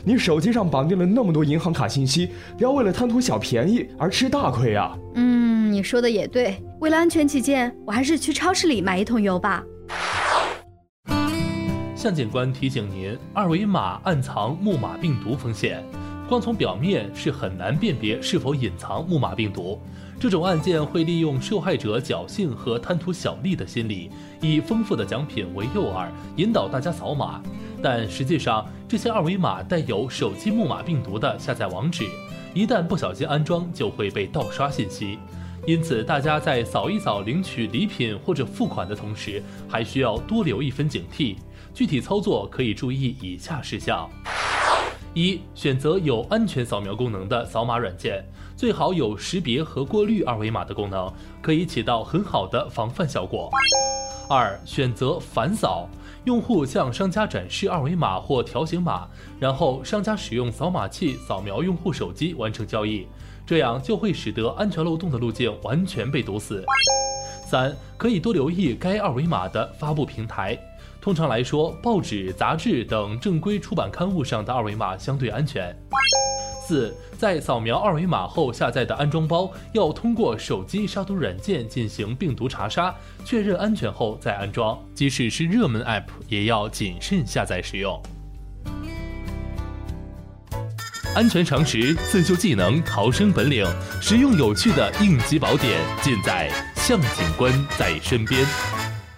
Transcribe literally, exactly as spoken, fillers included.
你手机上绑定了那么多银行卡信息，不要为了贪图小便宜而吃大亏啊。 嗯，你说的也对，为了安全起见，我还是去超市里买一桶油吧。 向警官提醒您，二维码暗藏木马病毒风险，光从表面是很难辨别是否隐藏木马病毒。这种案件会利用受害者侥幸和贪图小利的心理，以丰富的奖品为诱饵，引导大家扫码。但实际上，这些二维码带有手机木马病毒的下载网址，一旦不小心安装，就会被盗刷信息。因此，大家在扫一扫领取礼品或者付款的同时，还需要多留一分警惕。具体操作可以注意以下事项：一、选择有安全扫描功能的扫码软件，最好有识别和过滤二维码的功能，可以起到很好的防范效果。二、选择反扫，用户向商家展示二维码或条形码，然后商家使用扫码器扫描用户手机完成交易，这样就会使得安全漏洞的路径完全被堵死。三、可以多留意该二维码的发布平台。通常来说，报纸、杂志等正规出版刊物上的二维码相对安全。四、在扫描二维码后下载的安装包要通过手机杀毒软件进行病毒查杀，确认安全后再安装。即使是热门 App， 也要谨慎下载使用。安全常识、自救技能、逃生本领，实用有趣的应急宝典，尽在向警官在身边。